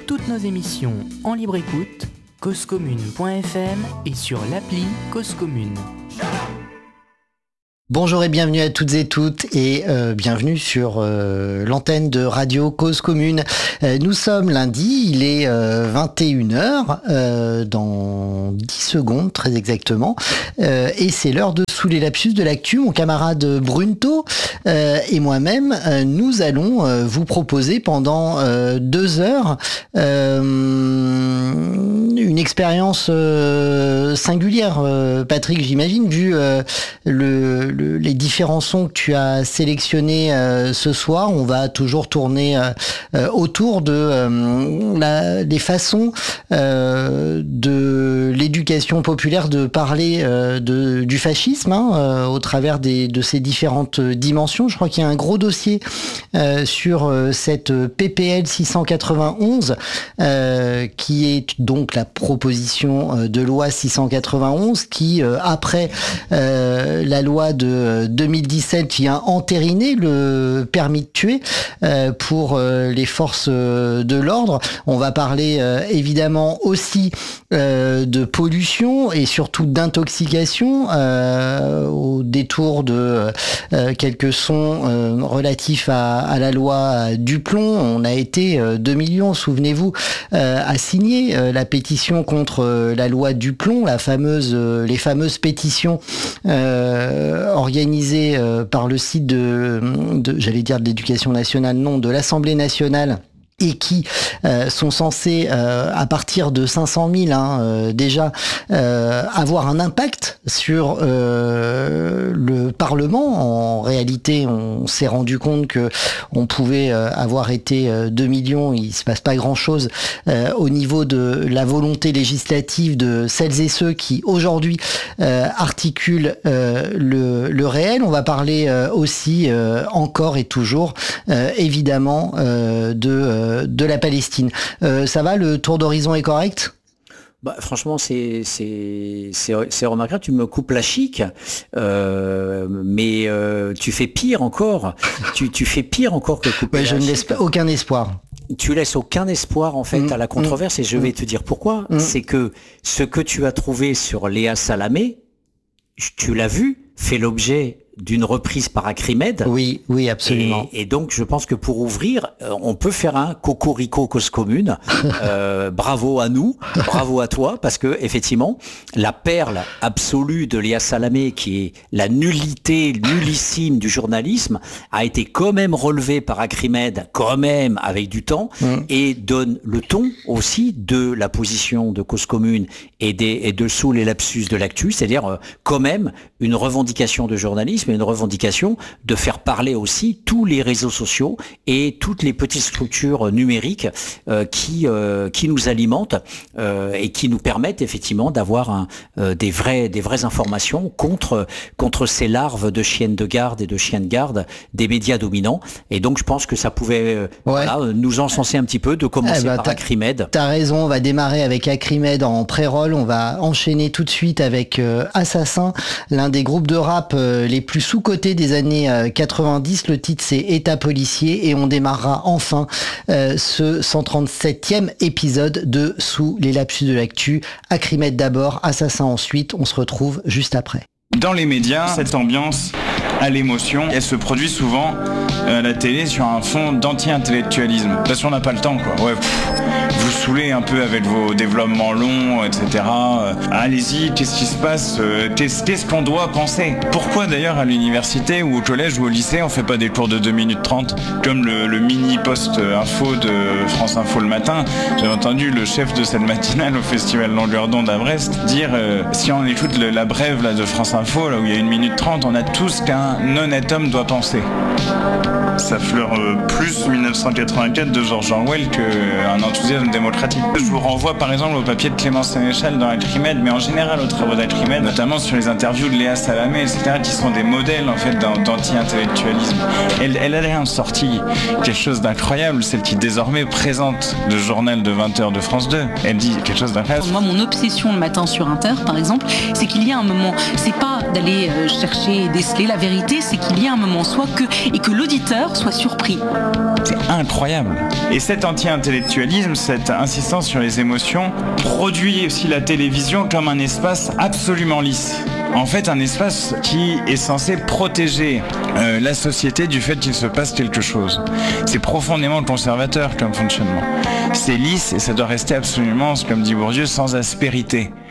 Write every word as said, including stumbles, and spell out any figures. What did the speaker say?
toutes nos émissions en libre écoute, cause commune point f m et sur l'appli Cause Commune. Bonjour et bienvenue à toutes et toutes et euh, bienvenue sur euh, l'antenne de Radio Cause Commune. Euh, nous sommes lundi, il est euh, vingt et une heures, euh, dans dix secondes très exactement, euh, et c'est l'heure de Sous les lapsus de l'actu. Mon camarade Brunto euh, et moi-même, euh, nous allons euh, vous proposer pendant euh, deux heures euh, une expérience euh, singulière, euh, Patrick, j'imagine, vu euh, le Le, les différents sons que tu as sélectionnés euh, ce soir. On va toujours tourner euh, euh, autour de euh, la, des façons euh, de l'éducation populaire de parler euh, de, du fascisme hein, euh, au travers des, de ces différentes dimensions. Je crois qu'il y a un gros dossier euh, sur euh, cette P P L six cent quatre-vingt-onze euh, qui est donc la proposition de loi six cent quatre-vingt-onze qui, euh, après euh, la loi de deux mille dix-sept vient entériner le permis de tuer euh, pour euh, les forces euh, de l'ordre. On va parler euh, évidemment aussi euh, de pollution et surtout d'intoxication euh, au détour de euh, quelques sons euh, relatifs à, à la loi Duplon. On a été euh, deux millions, souvenez-vous, euh, à signer euh, la pétition contre euh, la loi Duplon, la fameuse, euh, les fameuses pétitions euh, organisé euh, par le site de, de j'allais dire de l'éducation nationale, non, de l'Assemblée nationale, et qui euh, sont censés, euh, à partir de cinq cent mille, hein, euh, déjà, euh, avoir un impact sur euh, le Parlement. En réalité, on s'est rendu compte que on pouvait euh, avoir été euh, deux millions, il se passe pas grand-chose euh, au niveau de la volonté législative de celles et ceux qui, aujourd'hui, euh, articulent euh, le, le réel. On va parler euh, aussi, euh, encore et toujours, euh, évidemment, euh, de euh, de la Palestine. Euh, ça va, le tour d'horizon est correct ? Bah, franchement, c'est, c'est, c'est, c'est remarquable. Tu me coupes la chic, euh, mais euh, tu fais pire encore. tu, tu fais pire encore que couper ouais, la je ne chic. laisse aucun espoir. Tu laisses aucun espoir en fait mmh, à la controverse mmh, et je vais mmh. te dire pourquoi. Mmh. C'est que ce que tu as trouvé sur Léa Salamé, tu l'as vu, fait l'objet d'une reprise par Acrimed. Oui, oui, absolument. Et, et donc, je pense que pour ouvrir, euh, on peut faire un cocorico cause commune. Euh, bravo à nous, bravo à toi, parce que effectivement, la perle absolue de Léa Salamé, qui est la nullité nullissime du journalisme, a été quand même relevée par Acrimed, quand même avec du temps, mmh. et donne le ton aussi de la position de cause commune et, des, et de sous les lapsus de l'actu, c'est-à-dire euh, quand même une revendication de journalisme, mais une revendication de faire parler aussi tous les réseaux sociaux et toutes les petites structures numériques euh, qui euh, qui nous alimentent euh, et qui nous permettent effectivement d'avoir un, euh, des vraies des vraies informations contre contre ces larves de chiennes de garde et de chiens de garde des médias dominants. Et donc je pense que ça pouvait euh, ouais. voilà, nous encenser un petit peu de commencer eh ben, par Acrimed. T'as raison, on va démarrer avec Acrimed en pré-roll, on va enchaîner tout de suite avec euh, Assassin, l'un des groupes de rap euh, les plus sous-cotés des années euh, quatre-vingt-dix. Le titre c'est État policier et on démarrera enfin euh, ce cent trente-septième épisode de Sous les lapsus de l'actu. Acrimed d'abord, Assassin ensuite, on se retrouve juste après. Dans les médias, cette ambiance à l'émotion, elle se produit souvent à la télé sur un fond d'anti-intellectualisme. Parce qu'on n'a pas le temps, quoi. Ouais, pff, vous saoulez un peu avec vos développements longs, et cetera. Allez-y, qu'est-ce qui se passe ? Qu'est-ce, qu'est-ce qu'on doit penser ? Pourquoi d'ailleurs à l'université ou au collège ou au lycée, on fait pas des cours de deux minutes trente comme le, le mini post info de France Info le matin ? J'ai entendu le chef de cette matinale au festival Longueur d'onde à Brest dire euh, si on écoute le, la brève là, de France Info, là où il y a une minute trente, on a tout ce qu'un honnête homme doit penser. Ça fleure euh, plus dix-neuf cent quatre-vingt-quatre de George Orwell qu'un enthousiasme démocratique. Je vous renvoie par exemple au papier de Clément Sénéchal dans Acrimed, mais en général aux travaux d'Acrimed, notamment sur les interviews de Léa Salamé, et cetera, qui sont des modèles en fait d'anti-intellectualisme. Elle, elle a rien sorti quelque chose d'incroyable, celle qui désormais présente le journal de vingt heures de France deux. Elle dit quelque chose d'incroyable. Moi, mon obsession le matin sur Inter, par exemple, c'est qu'il y a un moment, c'est pas d'aller euh, chercher et déceler la vérité, c'est qu'il y a un moment soit que, et que l'auditeur spectateur soit surpris. C'est incroyable. Et cet anti-intellectualisme, cette insistance sur les émotions, produit aussi la télévision comme un espace absolument lisse. En fait, un espace qui est censé protéger euh, la société du fait qu'il se passe quelque chose. C'est profondément conservateur comme fonctionnement. C'est lisse et ça doit rester absolument, comme dit Bourdieu, sans aspérité.